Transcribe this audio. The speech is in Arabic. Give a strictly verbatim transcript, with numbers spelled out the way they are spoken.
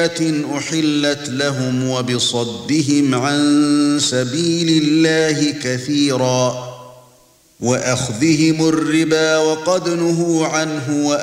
أحلت لهم وبصدهم عن سبيل الله كثيرا وأخذهم الربا وقد نهوا عنه